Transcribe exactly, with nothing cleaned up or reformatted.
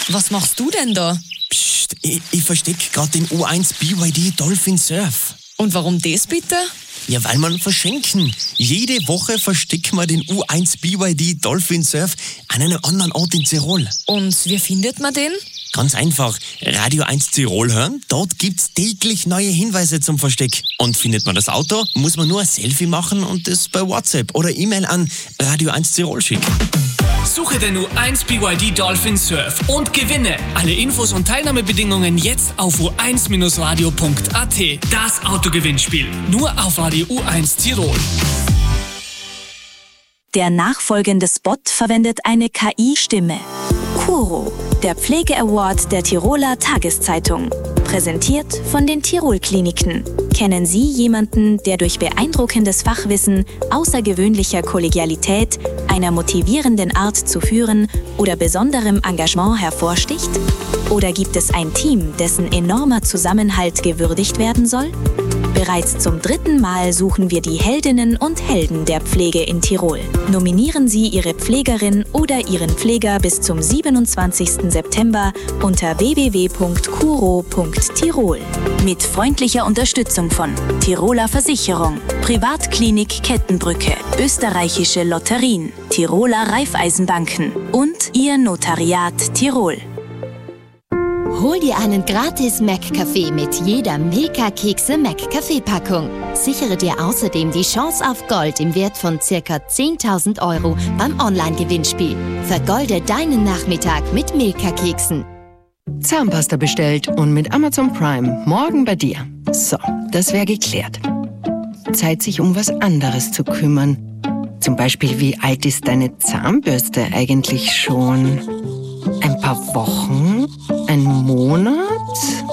Was machst du denn da? Psst, ich, ich verstecke gerade den U eins B Y D Dolphin Surf. Und warum das bitte? Ja, weil man verschenken. Jede Woche verstecken wir den U eins B Y D Dolphin Surf an einem anderen Ort in Tirol. Und wie findet man den? Ganz einfach. Radio eins Tirol hören, dort gibt's täglich neue Hinweise zum Versteck. Und findet man das Auto, muss man nur ein Selfie machen und es bei WhatsApp oder E-Mail an Radio eins Tirol schicken. Suche den U eins B Y D Dolphin Surf und gewinne. Alle Infos und Teilnahmebedingungen jetzt auf u eins radio punkt a t. Das Autogewinnspiel. Nur auf Radio U eins Tirol. Der nachfolgende Spot verwendet eine K I-Stimme. Kuro, der Pflege-Award der Tiroler Tageszeitung. Präsentiert von den Tirol-Kliniken. Kennen Sie jemanden, der durch beeindruckendes Fachwissen, außergewöhnlicher Kollegialität, einer motivierenden Art zu führen oder besonderem Engagement hervorsticht? Oder gibt es ein Team, dessen enormer Zusammenhalt gewürdigt werden soll? Bereits zum dritten Mal suchen wir die Heldinnen und Helden der Pflege in Tirol. Nominieren Sie Ihre Pflegerin oder Ihren Pfleger bis zum siebenundzwanzigsten September unter w w w punkt kuro punkt tirol. Mit freundlicher Unterstützung von Tiroler Versicherung, Privatklinik Kettenbrücke, Österreichische Lotterien, Tiroler Raiffeisenbanken und Ihr Notariat Tirol. Hol dir einen gratis Mac-Kaffee mit jeder Milka-Kekse-Mac-Kaffee-Packung. Sichere dir außerdem die Chance auf Gold im Wert von ca. zehntausend Euro beim Online-Gewinnspiel. Vergolde deinen Nachmittag mit Milka-Keksen. Zahnpasta bestellt und mit Amazon Prime morgen bei dir. So, das wäre geklärt. Zeit, sich um was anderes zu kümmern. Zum Beispiel, wie alt ist deine Zahnbürste eigentlich schon? Ein paar Wochen? Ein Monat?